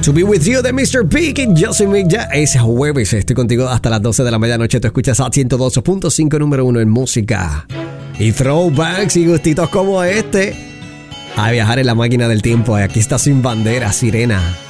To Be With You de Mr. Big y yo soy Mick. Ya es jueves, estoy contigo hasta las 12 de la medianoche. Tú escuchas a 102.5, número 1 en música y throwbacks y gustitos como este. A viajar en la máquina del tiempo. Aquí está Sin Bandera, Sirena.